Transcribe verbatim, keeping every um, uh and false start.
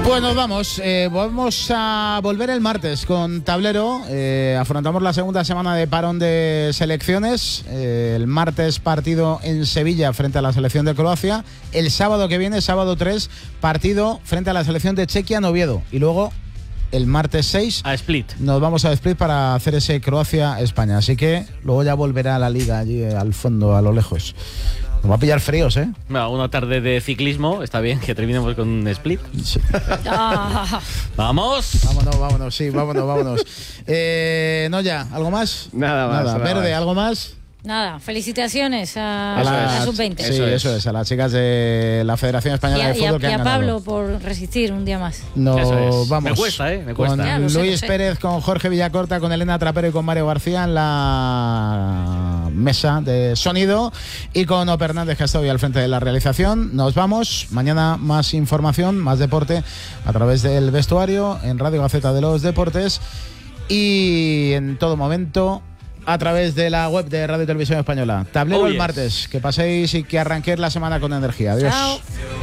Pues nos vamos, eh, vamos a volver el martes con Tablero, eh, afrontamos la segunda semana de parón de selecciones, eh, el martes partido en Sevilla frente a la selección de Croacia, el sábado que viene, sábado tres, partido frente a la selección de Chequia en Oviedo, y luego el martes seis a Split. Nos vamos a Split para hacer ese Croacia-España, así que luego ya volverá a la liga allí al fondo, a lo lejos. Nos va a pillar fríos, ¿eh? Bueno, una tarde de ciclismo, está bien que terminemos con un Split. Sí. Ah. ¡Vamos! Vámonos, vámonos, sí, vámonos, vámonos. Eh, no ya, ¿algo más? Nada más. Nada. Nada Verde, más. ¿algo más? Nada, felicitaciones a, A la- a sub veinte. Sí, Eso eso es. es. A las chicas de la Federación Y Española a, de y a- Fútbol que y a han Pablo ganado. por resistir un día más. Nos Eso es. vamos. Me cuesta, ¿eh? Me cuesta. Con Ya, lo sé, Luis lo sé. Pérez, con Jorge Villacorta, con Elena Trapero y con Mario García en la mesa de sonido, y con Ope Hernández, que ha estado hoy al frente de la realización. Nos vamos. Mañana más información, más deporte a través del vestuario, en Radio Gaceta de los Deportes y en todo momento a través de la web de Radio y Televisión Española. Tablero Oh, el yes. martes. Que paséis y que arranquéis la semana con energía. Adiós. Chao.